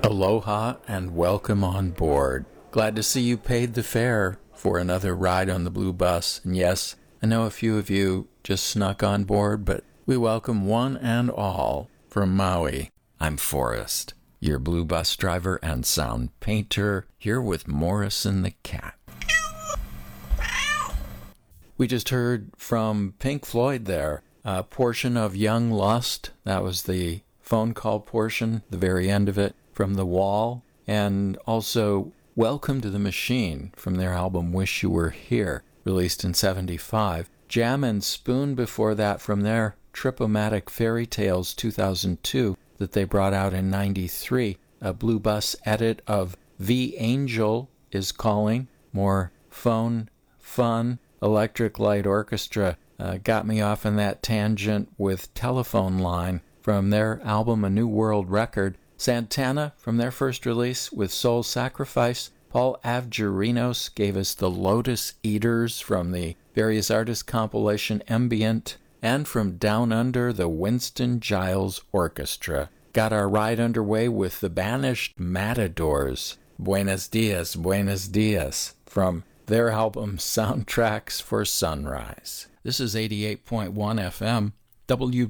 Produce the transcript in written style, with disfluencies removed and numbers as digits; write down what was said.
Aloha and welcome on board. Glad to see you paid the fare for another ride on the Blue Bus. And yes, I know a few of you just snuck on board, but we welcome one and all from Maui. I'm Forrest, your Blue Bus driver and sound painter, here with Morrison the cat. We just heard from Pink Floyd there, a portion of Young Lust. That was the phone call portion, the very end of it, from The Wall, and also Welcome to the Machine from their album Wish You Were Here, released in 1975. Jam and Spoon before that from their Trip-O-Matic Fairy Tales 2002 that they brought out in 1993. A Blue Bus edit of The Angel Is Calling, more phone fun. Electric Light Orchestra got me off on that tangent with Telephone Line from their album A New World Record. Santana from their first release with Soul Sacrifice. Paul Avgerinos gave us the Lotus Eaters from the Various Artists compilation Ambient. And from Down Under, the Winston Giles Orchestra. Got our ride underway with the Banished Matadors. Buenos dias from their album Soundtracks for Sunrise. This is 88.1 FM,